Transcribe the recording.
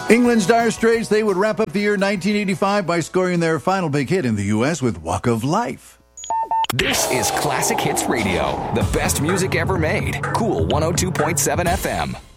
England's Dire Straits, they would wrap up the year 1985 by scoring their final big hit in the U.S. with Walk of Life. This is Classic Hits Radio, the best music ever made. Cool 102.7 FM.